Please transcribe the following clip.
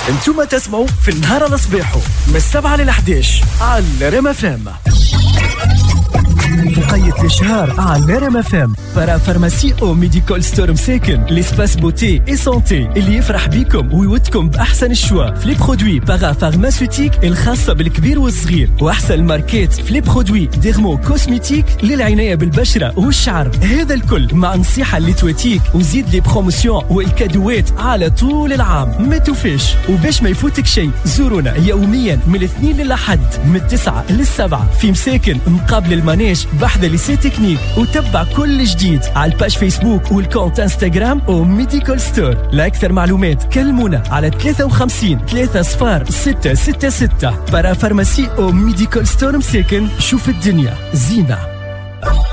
انتم تسمعوا في النهار على صباحو من 7 ل 11 على ريم اف ام. بقية الشهر على ريم اف ام برا فارماسي او ميديكال ستور مساكن ليسباس بوتي اي سونتي اللي يفرح بيكم ويودكم باحسن الشوا في لي برودوي باغا فارماسيوتيك الخاصة بالكبير والصغير واحسن الماركات في لي برودوي ديرمو كوسميتيك للعناية بالبشرة والشعر. هذا الكل مع نصيحة اللي تواتيك وزيد لي بروموسيون والكادوات على طول العام. ما توفيش وباش ما يفوتك شيء زورونا يوميا من الاثنين للأحد من 9 ل7 في مساكن مقابل المانيج بحذا ليسي تكنيك وتبع كل جديد على الباج فيسبوك والكونت انستغرام او ميديكال ستور. لأكثر معلومات كلمونا على 53 30 666 برا فارماسي او ميديكال ستور مساكن. شوف الدنيا زينة.